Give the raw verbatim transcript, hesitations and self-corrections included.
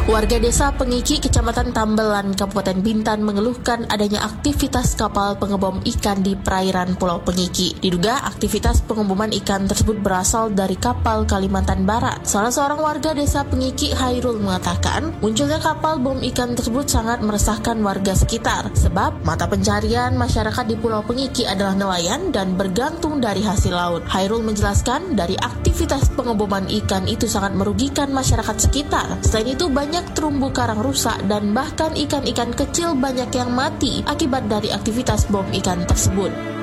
Warga desa Pengiki, Kecamatan Tambelan, Kabupaten Bintan mengeluhkan adanya aktivitas kapal pengebom ikan di perairan Pulau Pengiki. Diduga aktivitas pengeboman ikan tersebut berasal dari kapal Kalimantan Barat. Salah seorang warga desa Pengiki, Hairul, mengatakan munculnya kapal bom ikan tersebut sangat meresahkan warga sekitar. Sebab mata pencarian masyarakat di Pulau Pengiki adalah nelayan dan bergantung dari hasil laut. Hairul menjelaskan dari aktivitas pengeboman ikan itu sangat merugikan masyarakat sekitar. Selain itu banyak Banyak terumbu karang rusak dan bahkan ikan-ikan kecil banyak yang mati akibat dari aktivitas bom ikan tersebut.